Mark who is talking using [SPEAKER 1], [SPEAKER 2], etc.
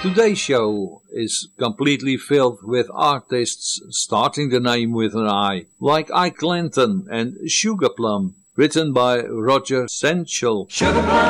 [SPEAKER 1] Today's show is completely filled with artists starting the name with an I, like Ike Clanton and Sugar Plum, written by Roger Senchel.